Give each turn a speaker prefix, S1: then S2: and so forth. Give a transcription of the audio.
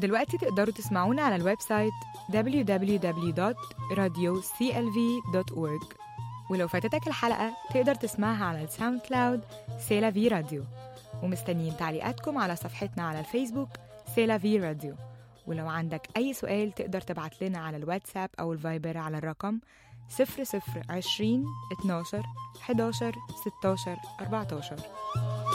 S1: دلوقتي تقدروا تسمعونا على الويب سايت www.radioclv.org، ولو فاتتك الحلقة تقدر تسمعها على الساوند كلاود سيلا في راديو. ومستنيين تعليقاتكم على صفحتنا على الفيسبوك سيلا في راديو. ولو عندك أي سؤال تقدر تبعت لنا على الواتساب أو الفايبر على الرقم 0020 12 11 16 14.